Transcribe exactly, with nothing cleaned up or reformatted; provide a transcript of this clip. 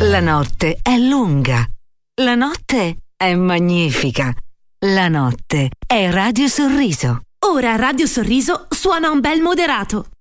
La notte è lunga. La notte è magnifica. La notte è Radio Sorriso. Ora Radio Sorriso suona un bel moderato.